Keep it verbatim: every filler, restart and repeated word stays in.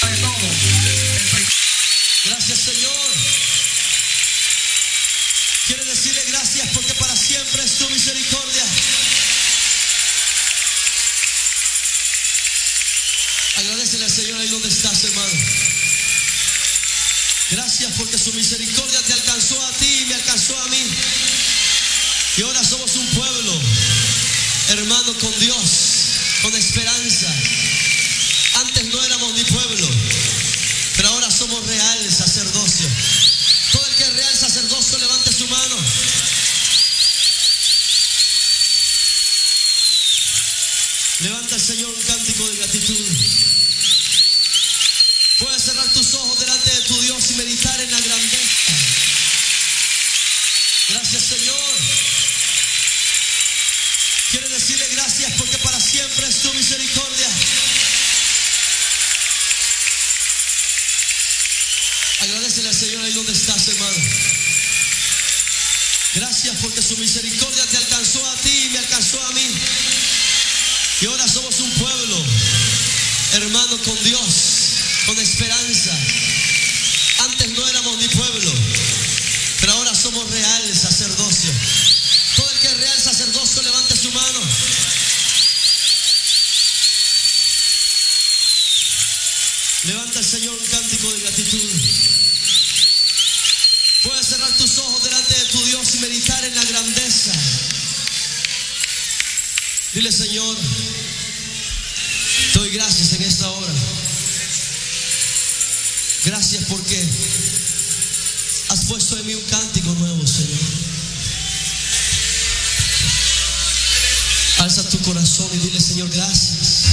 de todo. Gracias, Señor. Quiere decirle gracias porque para siempre es tu misericordia. Agradecele al Señor ahí donde estás, hermano. Gracias porque su misericordia te alcanzó a ti y me alcanzó a mí. Y ahora somos un pueblo, hermano, con Dios, con esperanza. Antes no éramos ni pueblo, pero ahora somos real sacerdocio. Todo el que es real sacerdocio, levante su mano. Levanta al Señor un cántico de gratitud. Puedes cerrar tus ojos delante de tu Dios y meditar en la grandeza. Gracias, Señor. Quiere decirle gracias porque para siempre es tu misericordia. Agradecele al Señor ahí donde estás, hermano. Gracias porque su misericordia te alcanzó a ti y me alcanzó a mí. Y ahora somos un pueblo, hermano, con Dios, con esperanza. Antes no éramos ni pueblo, pero ahora somos real sacerdocio. Todo el que es real sacerdocio, levante su mano. Levanta al Señor un cántico de gratitud. Puedes cerrar tus ojos delante de tu Dios y meditar en la grandeza. Dile, Señor, te doy gracias en esta hora. Gracias porque has puesto en mí un cántico nuevo, Señor. Alza tu corazón y dile, Señor, gracias.